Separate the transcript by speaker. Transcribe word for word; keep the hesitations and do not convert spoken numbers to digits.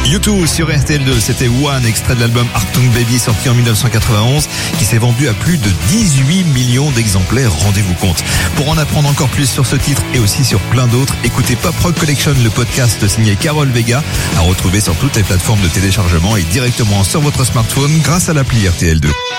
Speaker 1: U deux sur R T L deux, c'était One, extrait de l'album Achtung Baby sorti en dix-neuf cent quatre-vingt-onze, qui s'est vendu à plus de dix-huit millions d'exemplaires, rendez-vous compte. Pour en apprendre encore plus sur ce titre et aussi sur plein d'autres, écoutez Pop Rock Collection, le podcast signé Carole Vega, à retrouver sur toutes les plateformes de téléchargement et directement sur votre smartphone grâce à l'appli R T L deux.